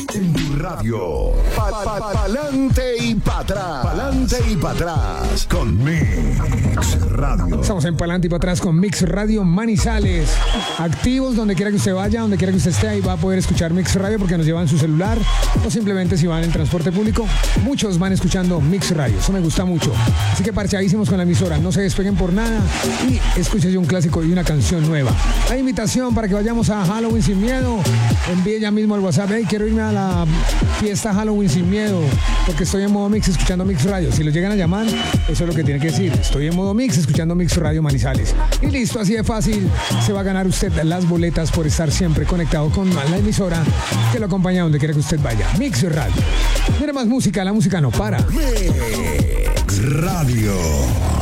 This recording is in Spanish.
En tu radio. Pa'lante y pa' atrás. Pa'lante y pa' atrás. Con Mix Radio. Estamos en Pa'lante y pa' atrás con Mix Radio Manizales. Activos donde quiera que usted vaya, donde quiera que usted esté, ahí va a poder escuchar Mix Radio porque nos llevan su celular. O simplemente si van en transporte público, muchos van escuchando Mix Radio. Eso me gusta mucho. Así que parchadísimos con la emisora. No se despeguen por nada y escuchen un clásico y una canción nueva. La invitación para que vayamos a Halloween sin miedo. Envíe ya mismo al WhatsApp. Hey, quiero irme a la fiesta Halloween sin miedo porque estoy en modo Mix escuchando Mix Radio. Si lo llegan a llamar, eso es lo que tiene que decir. Estoy en modo Mix escuchando Mix Radio Manizales. Y listo, así de fácil. Se va a ganar usted las boletas por estar siempre conectado con la emisora que lo acompaña donde quiera que usted vaya. Mix Radio. Mira más música, la música no para. Mix Radio.